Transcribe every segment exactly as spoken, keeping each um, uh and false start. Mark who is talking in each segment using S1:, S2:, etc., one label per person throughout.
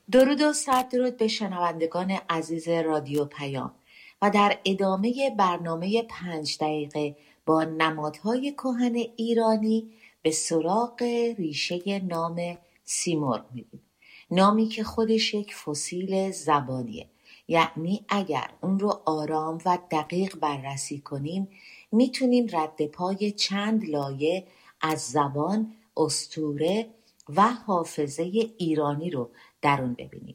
S1: درود و صد درود به شنوندگان عزیز رادیو پیام و در ادامه برنامه پنج دقیقه با نمادهای کهن ایرانی به سراغ ریشه نام سیمرغ میریم. نامی که خودش یک فسیل زبانیه، یعنی اگر اون رو آرام و دقیق بررسی کنیم میتونیم رد پای چند لایه از زبان، اسطوره و حافظه ایرانی رو در اون ببینیم.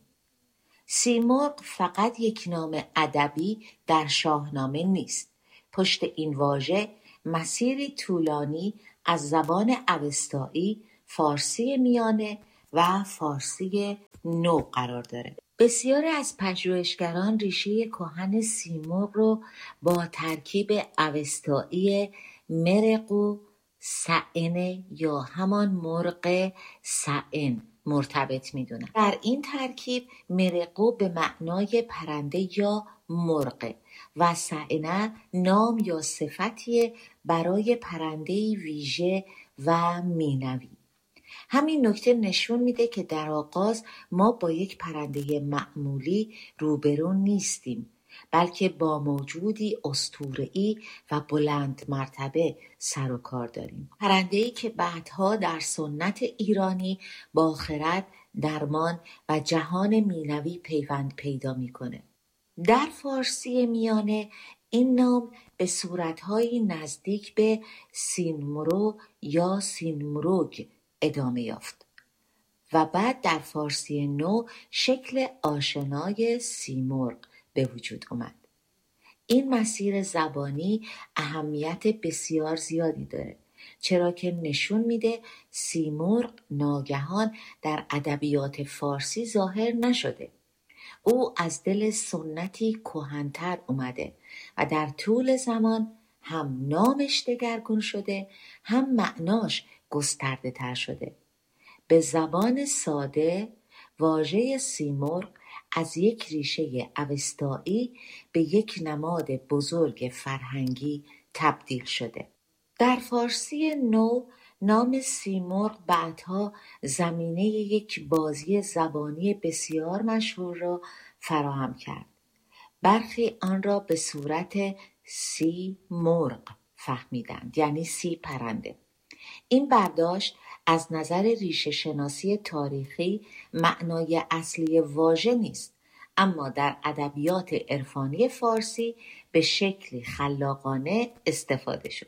S1: سیمرغ فقط یک نام ادبی در شاهنامه نیست. پشت این واژه مسیری طولانی از زبان اوستایی، فارسی میانه و فارسی نو قرار داره. بسیاری از پژوهشگران ریشه کهن سیمرغ رو با ترکیب اوستایی مرغ سعن یا همان مرغ سعن مرتبط میدونن. در این ترکیب مرغ به معنای پرنده یا مرغ و سعنه نام یا صفتیه برای پرنده ویژه و مینوی. همین نکته نشون میده که در آغاز ما با یک پرنده معمولی روبرو نیستیم، بلکه با موجودی اسطوره‌ای و بلند مرتبه سر و کار داریم. پرنده‌ای که بعدها در سنت ایرانی با خرد، درمان و جهان مینوی پیوند پیدا میکنه. در فارسی میانه این نام به صورتهایی نزدیک به سینمرو یا سینمروگ ادامه یافت و بعد در فارسی نو شکل آشنای سیمرغ به وجود اومد. این مسیر زبانی اهمیت بسیار زیادی داره، چرا که نشون میده سیمرغ ناگهان در ادبیات فارسی ظاهر نشده. او از دل سنتی کهن‌تر اومده و در طول زمان هم نامش دگرگون شده، هم معناش گسترده تر شده. به زبان ساده واژه سیمرغ از یک ریشه اوستایی به یک نماد بزرگ فرهنگی تبدیل شده. در فارسی نو نام سیمرغ بعدها زمینه یک بازی زبانی بسیار مشهور را فراهم کرد. برخی آن را به صورت سی مرغ فهمیدند، یعنی سی پرنده. این برداشت از نظر ریشه شناسی تاریخی معنای اصلی واژه نیست، اما در ادبیات عرفانی فارسی به شکلی خلاقانه استفاده شد.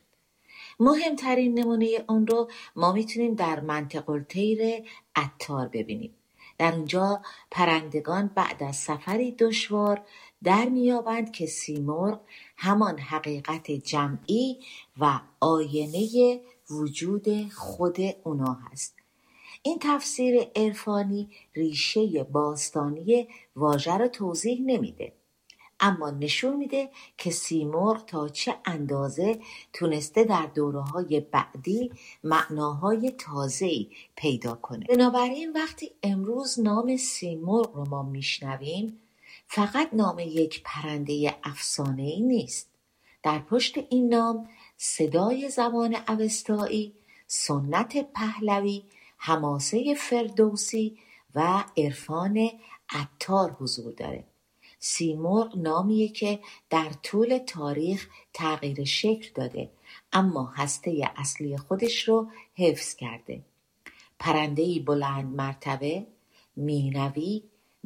S1: مهمترین نمونه اون رو ما میتونیم در منطق الطیر عطار ببینیم. در اونجا پرندگان بعد از سفری دشوار در میابند که سیمرغ همان حقیقت جمعی و آینه وجود خود اونا هست. این تفسیر عرفانی ریشه باستانی واژه رو توضیح نمیده، اما نشون میده که سیمرغ تا چه اندازه تونسته در دوره‌های بعدی معناهای تازه‌ای پیدا کنه. بنابراین وقتی امروز نام سیمرغ رو ما میشنویم، فقط نام یک پرنده افسانه‌ای نیست. در پشت این نام صدای زبان اوستایی، سنت پهلوی، حماسه فردوسی و عرفان عطار حضور داره. سیمرغ نامیه که در طول تاریخ تغییر شکل داده، اما هسته اصلی خودش رو حفظ کرده. پرنده‌ای بلند مرتبه، مینوی،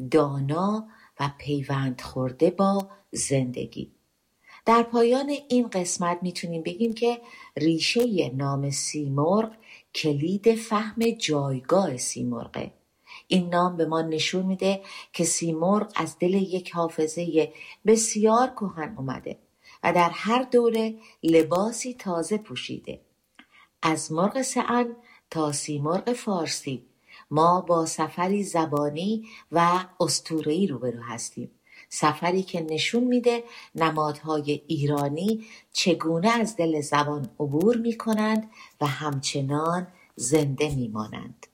S1: دانا و پیوند خورده با زندگی. در پایان این قسمت میتونیم بگیم که ریشه نام سیمرغ کلید فهم جایگاه سیمرغه. این نام به ما نشون میده که سیمرغ از دل یک حافظه بسیار کهن اومده و در هر دوره لباسی تازه پوشیده. از مرغ سعن تا سیمرغ فارسی ما با سفری زبانی و اسطوره‌ای روبرو هستیم. سفری که نشون میده نمادهای ایرانی چگونه از دل زبان عبور میکنند و همچنان زنده میمانند.